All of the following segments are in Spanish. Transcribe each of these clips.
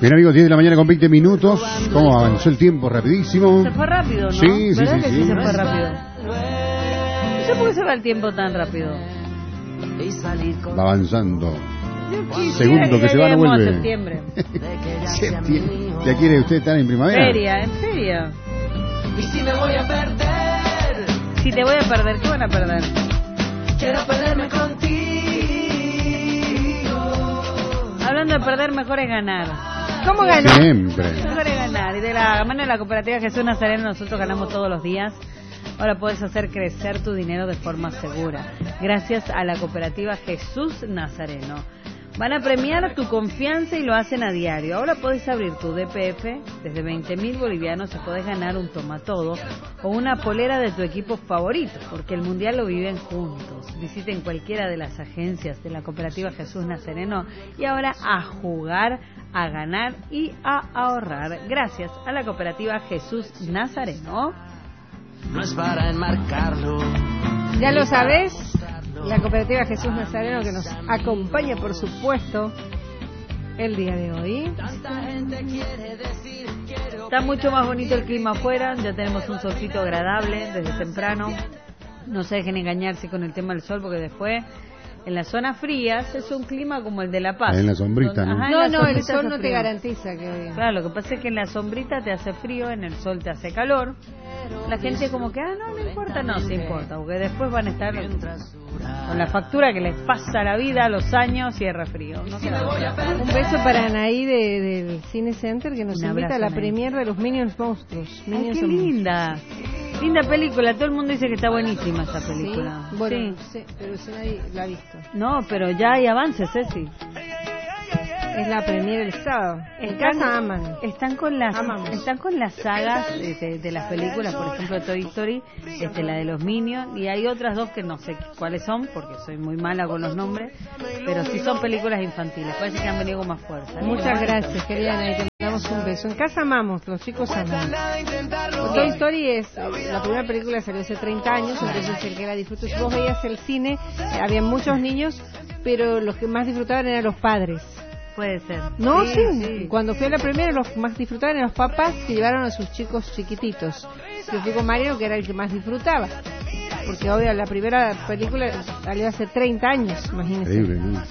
Bien, amigos, 10 de la mañana con 20 minutos. ¿Cómo avanzó el tiempo? Rapidísimo. Se fue rápido, ¿no? Sí, ¿Verdad que sí. se fue rápido? No sé por qué se va el tiempo tan rápido. Va avanzando. Segundo que se va no vuelve. A septiembre. ¿Ya quiere usted estar en primavera? En feria. Y si me voy a perder, Si te voy a perder, ¿qué van a perder? quiero perderme contigo. Hablando de perder, mejor es ganar. ¿Cómo ganó? Siempre. Mejor es ganar. Y de la mano de la cooperativa Jesús Nazareno nosotros ganamos todos los días. Ahora puedes hacer crecer tu dinero de forma segura. Gracias a la cooperativa Jesús Nazareno. Van a premiar tu confianza y lo hacen a diario. Ahora podés abrir tu DPF desde 20.000 bolivianos y podés ganar un tomatodo o una polera de tu equipo favorito, porque el mundial lo viven juntos. Visiten cualquiera de las agencias de la cooperativa Jesús Nazareno y ahora a jugar, a ganar y a ahorrar. Gracias a la cooperativa Jesús Nazareno. No es para enmarcarlo. Ya lo sabes, la cooperativa Jesús Nazareno que nos acompaña, por supuesto, el día de hoy. Está mucho más bonito el clima afuera, ya tenemos un solcito agradable desde temprano. No se dejen engañarse con el tema del sol, porque después en las zonas frías es un clima como el de La Paz. En la sombrita, ¿no? Ajá, en No, la el sombrita sol hace no te frío. garantiza que... Claro, lo que pasa es que en la sombrita te hace frío, en el sol te hace calor. La gente como que, no importa, no, se importa, porque después van a estar con la factura que les pasa la vida, los años y el resfrío. No queda otra. Un beso para Anaí del Cine Center que nos Un invita abrazo, a la Anaí. premier de los Minions Monstruos. Ay, Minions qué son- linda. Linda película, todo el mundo dice que está buenísima esta película. Sí, bueno, Sí. sí, pero si nadie la ha visto. No, pero ya hay avances, Ceci. Es la premier el sábado. En casa aman. Están con las Amamos. sagas de las películas, por ejemplo Toy Story, la de los Minions, y hay otras dos que no sé cuáles son porque soy muy mala con los nombres, pero sí son películas infantiles. Parece que han venido con más fuerza. Muchas gracias, querida Anaí. Te mandamos un beso. En casa amamos, los chicos aman. Toy Story es la primera película, salió hace 30 años, entonces el que la disfrutó. Si vos veías el cine, había muchos niños, pero los que más disfrutaban eran los padres. Puede ser. No, sí. Cuando fui a la primera, los más disfrutaban eran los papás que llevaron a sus chicos chiquititos. Yo fui con Mario, que era el que más disfrutaba. Porque obvio, la primera película salió hace 30 años, imagínense. Increíble, ¿no?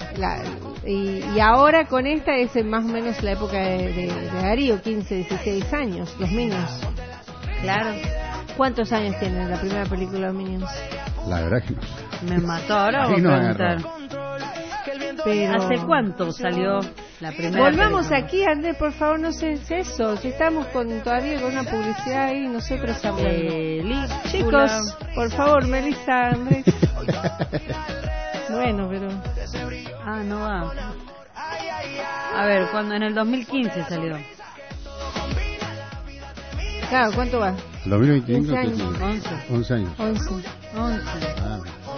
Y ahora con esta es más o menos la época de Darío, 15, 16 años, los Minions. Claro. ¿Cuántos años tienen la primera película de los Minions? La verdad que no. Me mató ahora, voy Ahí a nos preguntar. agarró. Pero... ¿Hace cuánto salió la primera Volvamos película? aquí, Andrés, por favor, no sé si es eso. Si estamos todavía con una publicidad ahí, nosotros hablando. Chicos, por favor, Melissa, Andrés. Bueno, pero... No va. A ver, cuando en el 2015 salió. Claro, ¿cuánto va? 2025. 15 años. 11 años. 11. 11. Ah,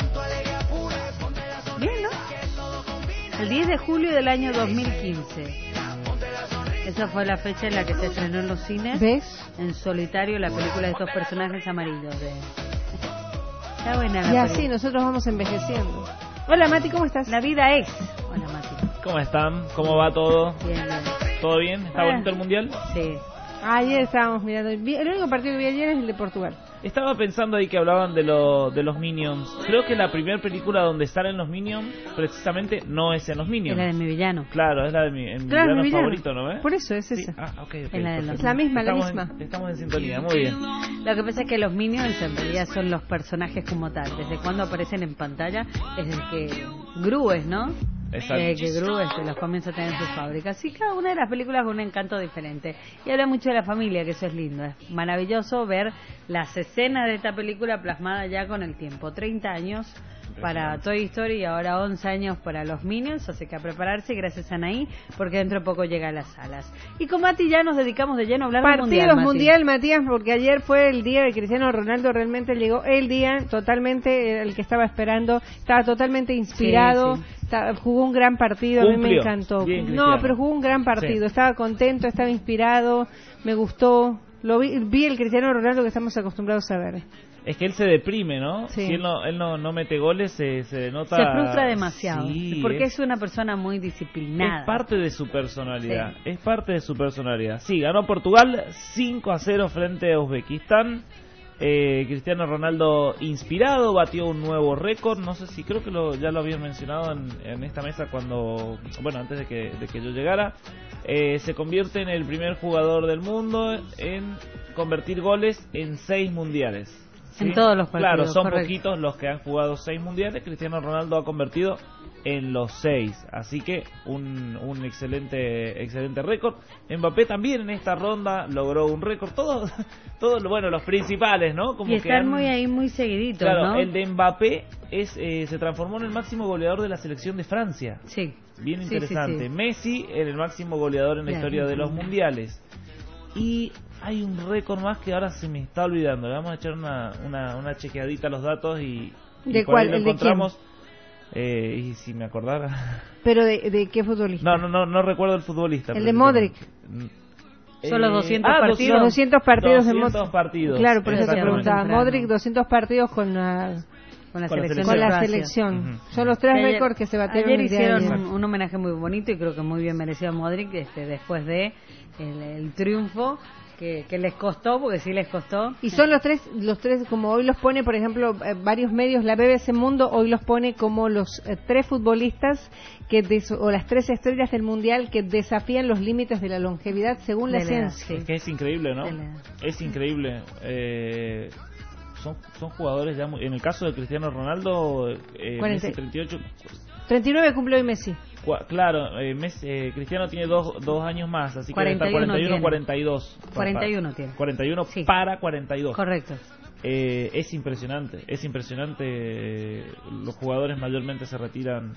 Bien, ¿no? El 10 de julio del año 2015. Esa fue la fecha en la que se estrenó en los cines. ¿Ves? En Solitario, la película de estos personajes amarillos. Está buena la Y película. así nosotros vamos envejeciendo. Hola, Mati, ¿cómo estás? La vida es. Hola, Mati. ¿Cómo están? ¿Cómo va todo? Bien, bien. ¿Todo bien? ¿Está bonito el mundial? Sí. Ayer estábamos mirando. El único partido que vi ayer es el de Portugal. Estaba pensando ahí que hablaban de los Minions. Creo que la primera película donde salen los Minions precisamente no es en los Es Minions. la de mi villano. Claro, es la de mi Claro, villano mi villano. favorito, ¿no ves? Por eso es Sí. esa. Ok. Es la de los- perfecto. Es la misma, Estamos en sintonía, muy bien. Lo que pasa es que los Minions en realidad son los personajes como tal. Desde cuando aparecen en pantalla es desde que Gru es, ¿no? Exacto. Que Gru los comienza a tener en sus fábricas. Y cada una de las películas con un encanto diferente. Y habla mucho de la familia, que eso es lindo. Es maravilloso ver las escenas de esta película plasmadas ya con el tiempo. 30 años para Toy Story y ahora 11 años para los Minions, así que a prepararse, gracias a Anaí, porque dentro de poco llega a las salas. Y con Mati ya nos dedicamos de lleno a hablar del Partidos Mati. mundial, Matías, porque ayer fue el día de Cristiano Ronaldo, realmente llegó el día totalmente el que estaba esperando, estaba totalmente inspirado, Sí. Jugó un gran partido, a mí me Cumplió. encantó. Bien, No, Cristiano. pero jugó un gran partido, Sí. estaba contento, estaba inspirado, me gustó, vi el Cristiano Ronaldo que estamos acostumbrados a ver. Es que él se deprime, ¿no? Sí. Si él no mete goles, se nota... Se frustra demasiado, Sí, porque es una persona muy disciplinada. Es parte de su personalidad. Sí. Es parte de su personalidad. Sí, ganó Portugal 5-0 frente a Uzbekistán. Cristiano Ronaldo inspirado, batió un nuevo récord. No sé si, creo que ya lo habían mencionado en esta mesa antes de que yo llegara. Se convierte en el primer jugador del mundo en convertir goles en 6 mundiales. ¿Sí? En todos los partidos. Claro, son correcto. poquitos los que han jugado 6 mundiales. Cristiano Ronaldo ha convertido en los 6, así que un excelente récord. Mbappé también en esta ronda logró un récord. Todos los principales, ¿no? Como Y que están muy seguiditos, claro, ¿no? el de Mbappé se transformó en el máximo goleador de la selección de Francia. Sí. Bien Sí, interesante. sí, sí. Messi en el máximo goleador en la Claro. historia de los mundiales. Y hay un récord más que ahora se me está olvidando. Le vamos a echar una chequeadita a los datos y ¿De por cuál? ahí lo ¿El de encontramos. Y si me acordara. ¿Pero de qué futbolista? No recuerdo el futbolista. El de Modric. Son los 200 partidos. Los 200 partidos de 200 partidos. Claro, por eso te Exactamente. preguntaba. Temprano. Modric, 200 partidos con la Con la Con la selección. con de la Croacia. selección. Ujú. Son los 3 Ayer- récords que se batieron Ayer el día de hicieron ayer. un homenaje muy bonito y creo que muy bien merecido a Modric después de el triunfo que les costó, porque sí les costó. Y son los tres, como hoy los pone, por ejemplo, varios medios, la BBC Mundo hoy los pone como los 3 futbolistas o las 3 estrellas del Mundial que desafían los límites de la longevidad según la De la edad, ciencia. Es que es increíble, ¿no? De la- Es increíble. Son jugadores ya en el caso de Cristiano Ronaldo, 40. Messi 38. 39 cumplió hoy Messi. Claro, Cristiano tiene dos años más, así que 41 está 41, tiene. 42. 41 tiene. 41 Sí. para 42. Correcto. Es impresionante. Los jugadores mayormente se retiran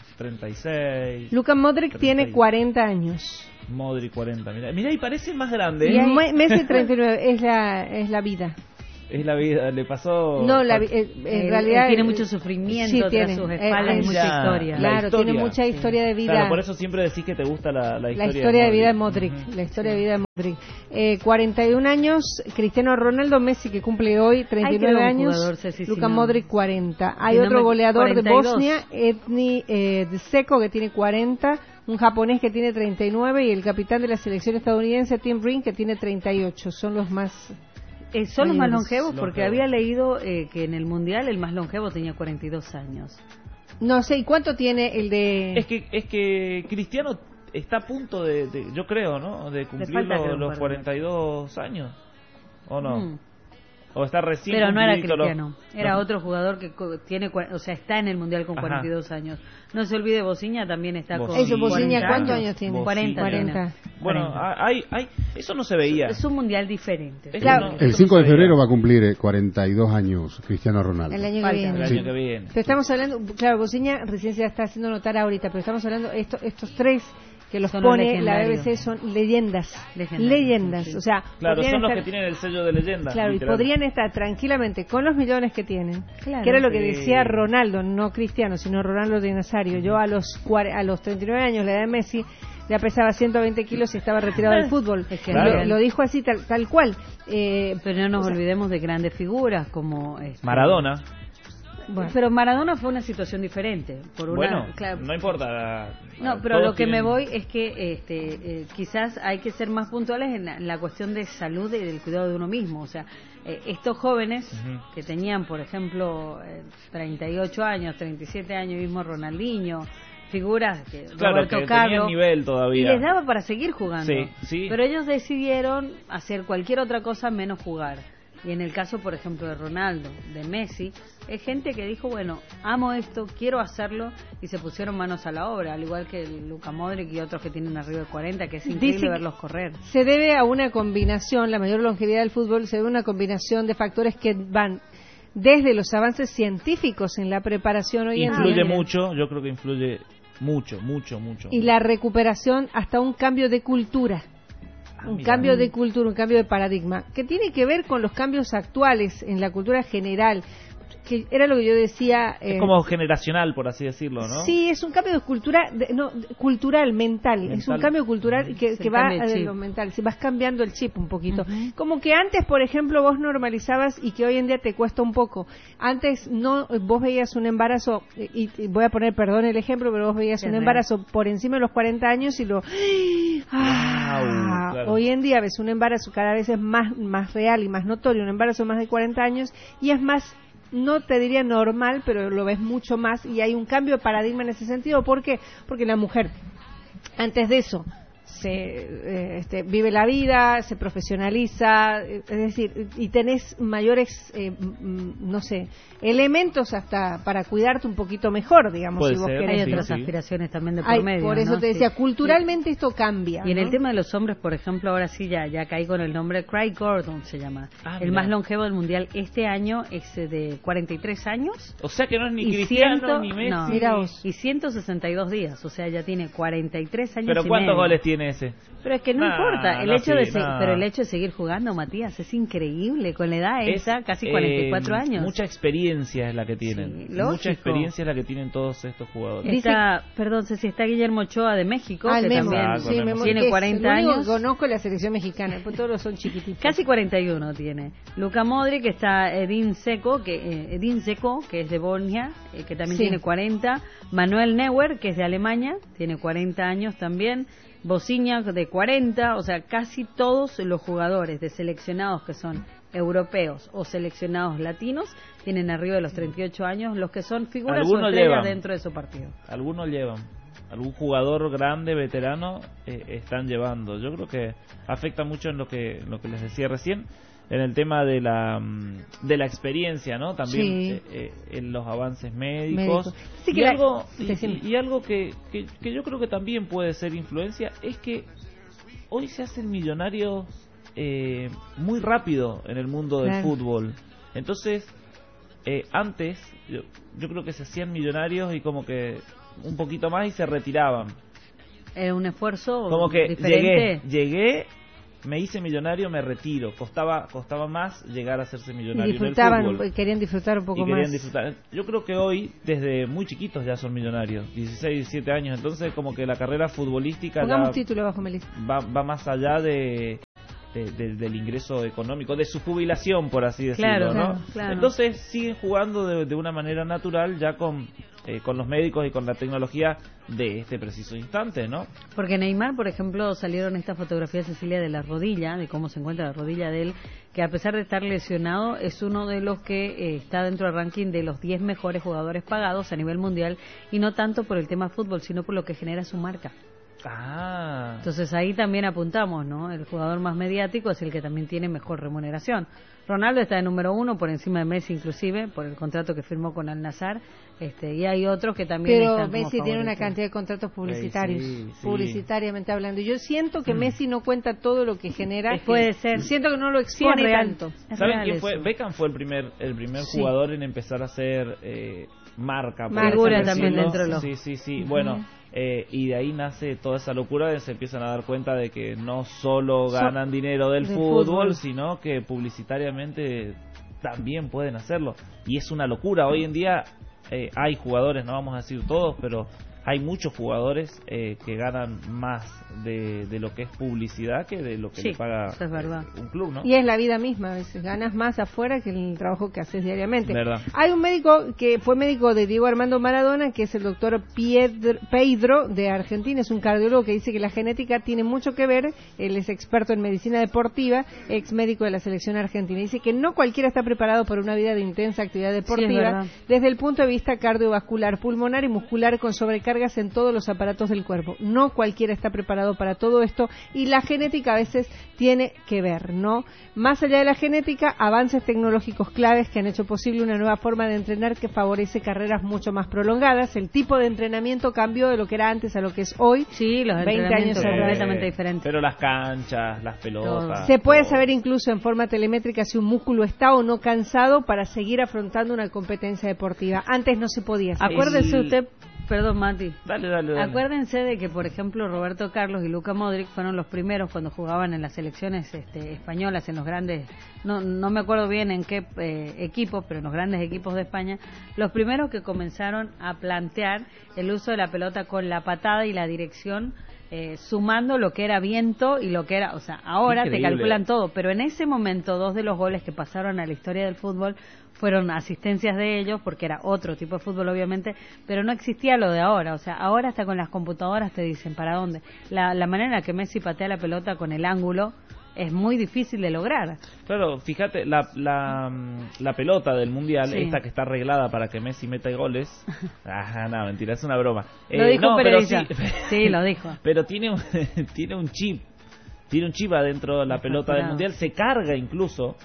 36. Luka Modric 30. tiene 40 años. Modric 40. Mira, y parece más grande. Y ¿eh? Messi 39, es la vida. Es la vida, le pasó. No, en realidad tiene mucho sufrimiento sí, tras tiene. sus espaldas y mucha Ya. historia. La Claro, historia. tiene mucha historia de vida. Claro, por eso siempre decís que te gusta la historia. La historia de vida de Modric. Modric, la historia de vida de Modric. 41 años, Cristiano Ronaldo, Messi que cumple hoy 39 creo un años, jugador, Ceci, si Luka no- Modric 40. Hay si no otro me- goleador 42. de Bosnia, Etni Dzeko que tiene 40, un japonés que tiene 39 y el capitán de la selección estadounidense Tim Breen que tiene 38. Son los más... Son los más Mayores. longevos porque Longevos. había leído que en el Mundial el más longevo tenía 42 años. No sé, ¿y cuánto tiene el de...? Es que Cristiano está a punto yo creo, ¿no? De cumplir falta, creo, un los par de 42 años. ¿O no? Mm. O está recién Pero no era cumplidito Cristiano, era no. otro jugador que está en el Mundial con Ajá. 42 años. No se olvide, Bociña también está con Eso, Bociña, 40 ¿cuántos años tiene? 40. 40. Bueno, 40. eso no se veía. Es un Mundial diferente. Eso Claro. no- El eso 5 no de se veía. febrero va a cumplir 42 años Cristiano Ronaldo. El año que Falta. viene. El año Sí. que viene. Pero estamos hablando, claro, Bociña recién se está haciendo notar ahorita, pero estamos hablando, estos 3 que los Son los pone la legendarios. BBC son leyendas. Legendarios, sí, sí. O sea, Claro, podrían son los estar- que tienen el sello de leyenda. Claro, y literal. podrían estar tranquilamente con los millones que tienen, Claro. que era lo que Sí. decía Ronaldo, no Cristiano, sino Ronaldo de Nazario. Yo a los 39 años, la edad de Messi, ya pesaba 120 kilos y estaba retirado del fútbol. Es que Claro. Lo dijo así, tal cual. Pero no nos o sea, olvidemos de grandes figuras como Maradona. bueno. Pero Maradona fue una situación diferente. Por una, Bueno, claro, no importa. No, pero todos lo que me tienen- voy es que quizás hay que ser más puntuales en la cuestión de salud y del cuidado de uno mismo. O sea, estos jóvenes Ujú. que tenían, por ejemplo, 38 años, 37 años, mismo Ronaldinho, figuras que Claro, Roberto que Carlos, tenían nivel y todavía. les daba para seguir jugando. Sí, sí. Pero ellos decidieron hacer cualquier otra cosa menos jugar. Y en el caso, por ejemplo, de Ronaldo, de Messi, es gente que dijo, bueno, amo esto, quiero hacerlo, y se pusieron manos a la obra, al igual que Luka Modric y otros que tienen arriba de 40, que es increíble Dice que- verlos correr. Se debe a una combinación, la mayor longevidad del fútbol se debe a una combinación de factores que van desde los avances científicos en la preparación hoy en Influye día mucho, yo creo que influye mucho. y la recuperación hasta un cambio de cultura. Un mira. cambio de cultura, un cambio de paradigma, que tiene que ver con los cambios actuales en la cultura general. que era lo que yo decía. Es como generacional, por así decirlo, ¿no? Sí, es un cambio de cultural, mental. Es un cambio cultural que va de lo mental. Si vas cambiando el chip un poquito. Como que antes, por ejemplo, vos normalizabas y que hoy en día te cuesta un poco. Antes vos veías un embarazo, y voy a poner, perdón el ejemplo, pero vos veías un embarazo por encima de los 40 años y claro. Hoy en día ves un embarazo cada vez es más real y más notorio, un embarazo de más de 40 años, y es más, no te diría normal, pero lo ves mucho más, y hay un cambio de paradigma en ese sentido. ¿Por qué? Porque la mujer, antes de eso, vive la vida, se profesionaliza, es decir, y tenés mayores, elementos hasta para cuidarte un poquito mejor, digamos. Puede si vos ser, querés. Hay otras aspiraciones también de por medio, por eso ¿no? te decía, culturalmente esto cambia. Y en ¿no? el tema de los hombres, por ejemplo, ahora sí ya caí con el nombre, Craig Gordon se llama, el más longevo del mundial este año, es de 43 años. O sea que no es ni Cristiano ni Messi. No, mira vos. Y 162 días, o sea, ya tiene 43 años. ¿Pero y cuántos medio. goles tiene ese? Pero es que no importa, pero el hecho de seguir jugando, Matías, es increíble, con la edad esa, casi 44 años. Mucha experiencia es la que tienen. Sí, lógico. Mucha experiencia es la que tienen todos estos jugadores. Está Guillermo Ochoa de México, que Memo. también tiene 40 años. Lo único que conozco es la selección mexicana, pues todos son chiquititos. Casi 41 tiene. Luka Modric, que está Edin Dzeko, que es de Bosnia, que también tiene 40. Manuel Neuer, que es de Alemania, tiene 40 años también. Bociña, de 40, o sea, casi todos los jugadores de seleccionados que son europeos o seleccionados latinos tienen arriba de los 38 años, los que son figuras o estrellas dentro de su partido. Algunos llevan. Algún jugador grande, veterano, están llevando. Yo creo que afecta mucho en lo que les decía recién, en el tema de la experiencia, ¿no? También en los avances médicos. Sí, y algo que yo creo que también puede ser influencia es que hoy se hacen millonarios muy rápido en el mundo del fútbol. Entonces, antes yo creo que se hacían millonarios y como que un poquito más y se retiraban. Era un esfuerzo como que diferente. Llegué, me hice millonario, me retiro. Costaba más llegar a hacerse millonario. Y disfrutaban, querían disfrutar un poco más. Yo creo que hoy, desde muy chiquitos ya son millonarios, 16, 17 años. Entonces, como que la carrera futbolística Pongamos título abajo, Melissa. Va más allá del ingreso económico, de su jubilación, por así decirlo, ¿no? Claro. Entonces siguen jugando de una manera natural, ya con los médicos y con la tecnología de este preciso instante, ¿no? Porque Neymar, por ejemplo, salieron estas fotografías, Cecilia, de la rodilla, de cómo se encuentra la rodilla de él, que a pesar de estar lesionado, es uno de los que está dentro del ranking de los 10 mejores jugadores pagados a nivel mundial, y no tanto por el tema fútbol, sino por lo que genera su marca. Entonces ahí también apuntamos, ¿no? El jugador más mediático es el que también tiene mejor remuneración. Ronaldo está de número 1, por encima de Messi inclusive, por el contrato que firmó con Al Nassr, y hay otros que también están como Messi tiene una favoritos. Cantidad de contratos publicitarios, sí. publicitariamente hablando. Yo siento que Messi no cuenta todo lo que genera. Puede ser. Siento que no lo expone tanto. ¿Saben quién fue? Beckham fue el primer jugador en empezar a hacer marca. Figura también dentro de los... Sí. Bueno, y de ahí nace toda esa locura, se empiezan a dar cuenta de que no solo ganan dinero del fútbol, sino que publicitariamente también pueden hacerlo. Y es una locura. Hoy en día hay jugadores, no vamos a decir todos, pero hay muchos jugadores que ganan más de lo que es publicidad que de lo que le paga un club, ¿no? Y es la vida misma, a veces ganas más afuera que el trabajo que haces diariamente. ¿Verdad? Hay un médico que fue médico de Diego Armando Maradona, que es el doctor Pedro de Argentina, es un cardiólogo que dice que la genética tiene mucho que ver. Él es experto en medicina deportiva, ex médico de la selección argentina. Dice que no cualquiera está preparado para una vida de intensa actividad deportiva, desde el punto de vista cardiovascular, pulmonar y muscular, con sobrecargas en todos los aparatos del cuerpo. No cualquiera está preparado para todo esto, y la genética a veces tiene que ver, ¿no? Más allá de la genética, avances tecnológicos claves que han hecho posible una nueva forma de entrenar que favorece carreras mucho más prolongadas. El tipo de entrenamiento cambió de lo que era antes a lo que es hoy. Sí, los 20 años completamente diferentes. Pero las canchas, las pelotas... Se puede saber incluso en forma telemétrica si un músculo está o no cansado para seguir afrontando una competencia deportiva. Antes no se podía hacer. Acuérdese usted, Perdón, Mati. Dale. Acuérdense de que, por ejemplo, Roberto Carlos y Luka Modric fueron los primeros cuando jugaban en las selecciones españolas, en los grandes, no me acuerdo bien en qué equipos, pero en los grandes equipos de España, los primeros que comenzaron a plantear el uso de la pelota con la patada y la dirección, sumando lo que era viento y lo que era, o sea, ahora Increíble. te calculan todo, pero en ese momento 2 de los goles que pasaron a la historia del fútbol fueron asistencias de ellos, porque era otro tipo de fútbol obviamente, pero no existía lo de ahora, o sea, ahora hasta con las computadoras te dicen para dónde. La manera en la que Messi patea la pelota con el ángulo es muy difícil de lograr. Claro, fíjate, la pelota del Mundial, Sí. esta que está arreglada para que Messi meta goles... no, mentira, es una broma. Lo dijo no, pero Pereira. Sí, lo dijo. Pero tiene un chip. Tiene un chip adentro de la pelota del Mundial, se carga incluso,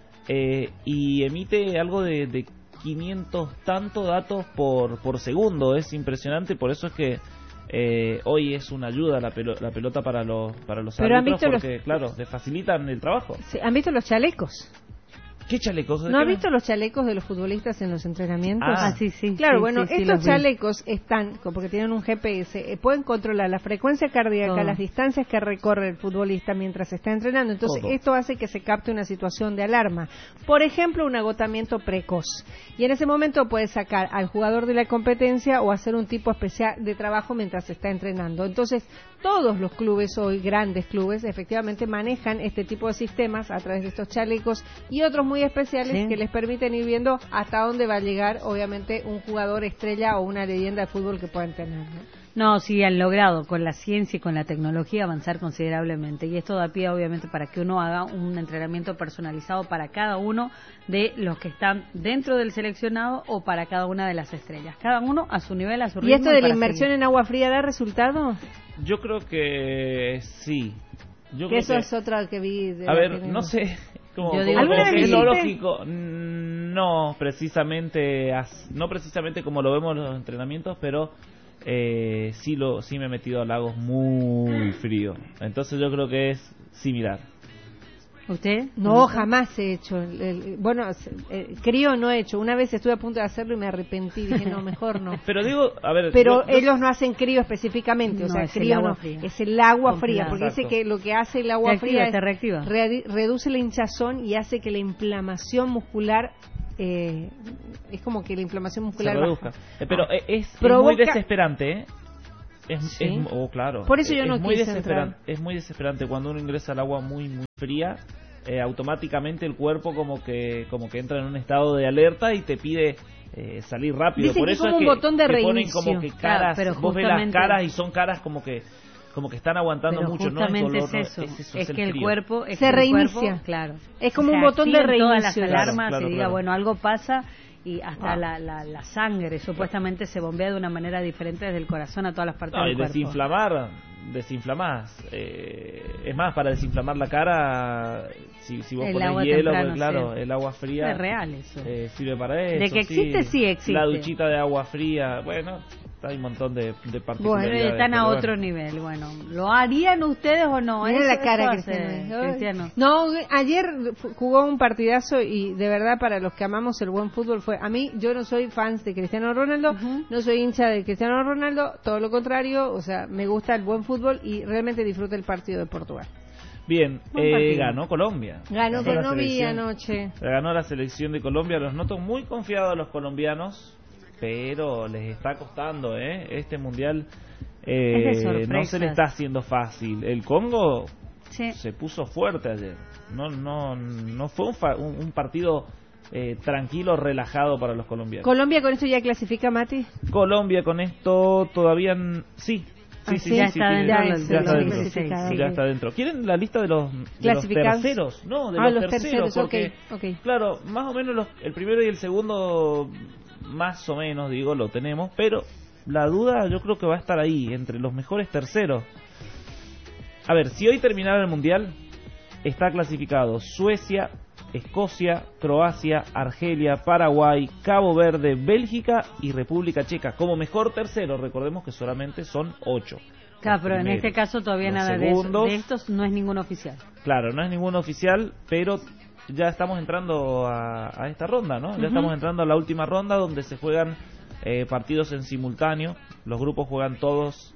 y emite algo de 500 tantos datos por segundo. Es impresionante, por eso es que hoy es una ayuda la pelota para los Pero árbitros, porque claro, le facilitan el trabajo. Sí, ¿han visto los chalecos? ¿Qué chalecos? ¿No has visto los chalecos de los futbolistas en los entrenamientos? Sí. Claro, Sí, bueno, sí, sí, estos los vi. chalecos están, porque tienen un GPS, pueden controlar la frecuencia cardíaca, Todo. las distancias que recorre el futbolista mientras está entrenando. Entonces, Todo. esto hace que se capte una situación de alarma. Por ejemplo, un agotamiento precoz. Y en ese momento puede sacar al jugador de la competencia o hacer un tipo especial de trabajo mientras está entrenando. Entonces, todos los clubes hoy, grandes clubes, efectivamente manejan este tipo de sistemas a través de estos chalecos y otros muy especiales Sí. que les permiten ir viendo hasta dónde va a llegar, obviamente, un jugador estrella o una leyenda de fútbol que puedan tener, ¿no? No, sí, han logrado con la ciencia y con la tecnología avanzar considerablemente. Y esto da pie, obviamente, para que uno haga un entrenamiento personalizado para cada uno de los que están dentro del seleccionado o para cada una de las estrellas. Cada uno a su nivel, a su ritmo. ¿Y esto de la para inmersión seguir. en agua fría da resultado? Yo creo que sí. Yo Que creo eso que... es otra que vi. A ver, no sé, como Yo digo ¿Alguna que vez es sí. lo hiciste? lógico. No precisamente, no precisamente como lo vemos en los entrenamientos, pero sí me he metido a lagos muy fríos. Entonces yo creo que es similar. ¿Usted? No, jamás he hecho. Crío no he hecho. Una vez estuve a punto de hacerlo y me arrepentí. Dije, no, mejor no. Pero digo, a ver... Pero yo- ellos no hacen crío específicamente, o No, sea, es el crío agua no, fría. es el agua fría, Congelada. porque dice Exacto. que lo que hace el agua Te activa, fría te reactiva. reduce la hinchazón y hace que la inflamación muscular, es como que la inflamación se muscular reduzca. baja. Pero es Provoca- muy desesperante, ¿eh? ¿Sí? Claro. Por eso yo Es no muy quise desesperante. Es muy desesperante cuando uno ingresa al agua muy fría. Automáticamente el cuerpo como que entra en un estado de alerta y te pide salir rápido. Dicen Por que eso es como es un botón de que ponen reinicio. como que Claro, caras, pero vos ves las justamente- caras y son caras como que están aguantando Pero mucho, no justamente dolor, no, es eso, es el que el frío. cuerpo Se que el reinicia. cuerpo, claro, Es como un botón de activen todas las reinicio. alarmas Claro, y diga, claro. bueno, algo pasa y hasta la sangre supuestamente se bombea de una manera diferente desde el corazón a todas las partes No, y del cuerpo. desinflamás. Es más, para desinflamar la cara, si vos El pones agua hielo, temprano, pues, claro, sí. el agua fría Es real eso. sirve para eso. De que existe, sí existe. La duchita de agua fría, bueno, hay un montón de particularidades. Bueno, están pero a bueno. otro nivel. Bueno, ¿lo harían ustedes o no? Mira Eso- la cara eso que hace tiene. Ay. Cristiano. No, ayer jugó un partidazo y de verdad para los que amamos el buen fútbol fue... A mí, yo no soy fan de Cristiano Ronaldo, no soy hincha de Cristiano Ronaldo, todo lo contrario, o sea, me gusta el buen fútbol y realmente disfruto el partido de Portugal. Bien, Buen partido. ganó Colombia. Ganó que la no vi selección. anoche. Ganó la selección de Colombia. Los noto muy confiados a los colombianos, pero les está costando, Este mundial Es de no se le sorpresas. está haciendo fácil. El Congo Sí. se puso fuerte ayer. No fue un partido tranquilo, relajado para los colombianos. ¿Colombia con esto ya clasifica, Mati? Colombia con esto todavía sí. Ah, Sí, ya está tiene- dentro ya del- es ya está del dentro. 16, clasificado. Ya Ok. está dentro. ¿Quieren la lista de los Clasificados. terceros? No, de Ah, los los terceros, terceros, porque ok. claro, más o menos el primero y el segundo, más o menos, digo, lo tenemos, pero la duda yo creo que va a estar ahí, entre los mejores terceros. A ver, si hoy terminara el Mundial, está clasificado Suecia, Escocia, Croacia, Argelia, Paraguay, Cabo Verde, Bélgica y República Checa. Como mejor tercero, recordemos que solamente son 8. Claro, pero en primeros. este caso todavía Los nada segundos. de estos no es ningún oficial. Claro, no es ningún oficial, pero ya estamos entrando a esta ronda, ¿no? Ya estamos entrando a la última ronda donde se juegan partidos en simultáneo. Los grupos juegan todas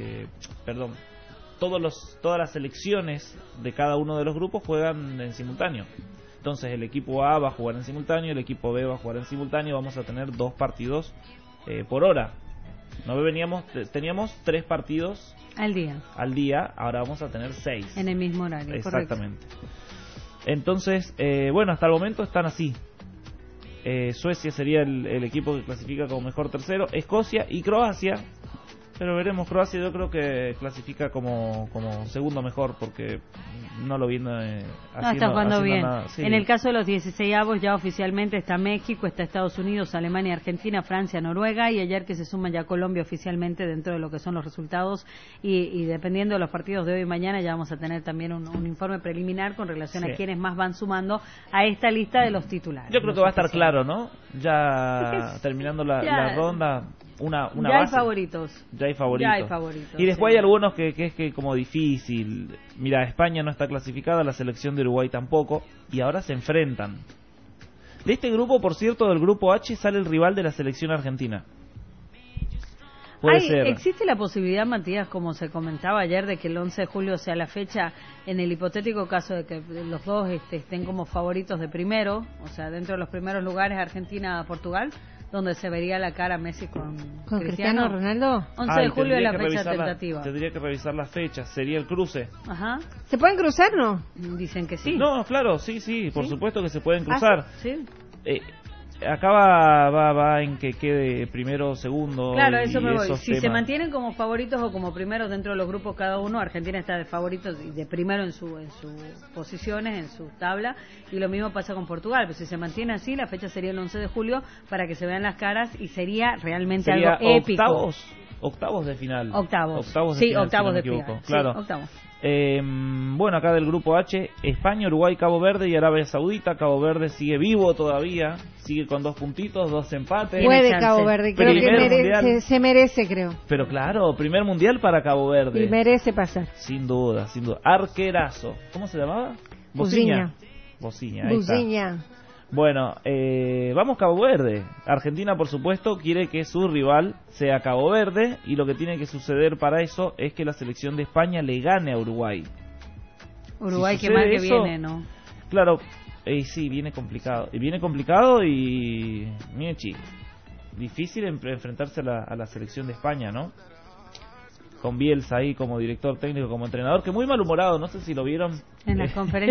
las selecciones de cada uno de los grupos juegan en simultáneo. Entonces el equipo A va a jugar en simultáneo, el equipo B va a jugar en simultáneo. Vamos a tener 2 partidos por hora. Teníamos 3 partidos al día, ahora vamos a tener 6 en el mismo horario. Exactamente. Correcto. Entonces, hasta el momento están así. Suecia sería el equipo que clasifica como mejor tercero, Escocia y Croacia. Pero veremos, Croacia yo creo que clasifica como segundo mejor, porque no lo viene está jugando bien. Nada, sí. En el caso de los 16avos ya oficialmente está México, está Estados Unidos, Alemania, Argentina, Francia, Noruega, y ayer que se suma ya Colombia oficialmente dentro de lo que son los resultados, y dependiendo de los partidos de hoy y mañana ya vamos a tener también un informe preliminar con relación a quienes más van sumando a esta lista de los titulares. Yo creo que va a estar claro, ¿no? Ya terminando la ronda, una ya base. Hay favoritos. Ya hay favoritos. Y después sí. hay algunos que es como difícil. Mira, España no está clasificada, la selección de Uruguay tampoco, y ahora se enfrentan. De este grupo, por cierto, del grupo H, sale el rival de la selección argentina. Puede ser. ¿Existe la posibilidad, Matías, como se comentaba ayer, de que el 11 de julio sea la fecha, en el hipotético caso de que los dos estén como favoritos de primero, o sea, dentro de los primeros lugares, Argentina-Portugal, donde se vería la cara Messi con Cristiano Ronaldo? 11 de julio es la fecha tentativa. Tendría que revisar las fechas, sería el cruce. Ajá. ¿Se pueden cruzar, no? Dicen que sí. No, claro, sí, por supuesto que se pueden cruzar. Sí. Acá va en que quede primero o segundo. Claro, eso me voy. Si temas. se mantienen como favoritos o como primeros dentro de los grupos cada uno, Argentina está de favoritos y de primero en sus posiciones, en su tabla, y lo mismo pasa con Portugal. Pero si se mantiene así, la fecha sería el 11 de julio para que se vean las caras y sería realmente algo épico. Octavos de final. Octavos de final. Claro. Sí, octavos. Acá del grupo H, España, Uruguay, Cabo Verde y Arabia Saudita. Cabo Verde sigue vivo todavía, sigue con 2 puntitos, 2 empates. Puede Cabo Verde, creo que se merece, creo. Pero claro, primer mundial para Cabo Verde. Y merece pasar. Sin duda. Arquerazo. ¿Cómo se llamaba? Buziña. Ahí está. Bueno, vamos Cabo Verde. Argentina, por supuesto, quiere que su rival sea Cabo Verde, y lo que tiene que suceder para eso es que la selección de España le gane a Uruguay. Uruguay que mal que viene, ¿no? Claro, sí, viene complicado. Y mire, difícil enfrentarse a la selección de España, ¿no? Con Bielsa ahí como director técnico, como entrenador, que muy malhumorado, no sé si lo vieron. En las conferencias